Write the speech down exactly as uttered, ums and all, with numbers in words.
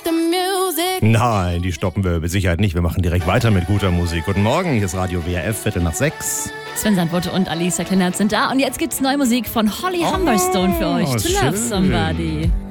Nein, die stoppen wir mit Sicherheit nicht. Wir machen direkt weiter mit guter Musik. Guten Morgen, hier ist Radio W R F, Viertel nach sechs. Sven Sandwood und Alicia Kleinert sind da. Und jetzt gibt's neue Musik von Holly Oh, Humberstone für euch. To schön. Love Somebody.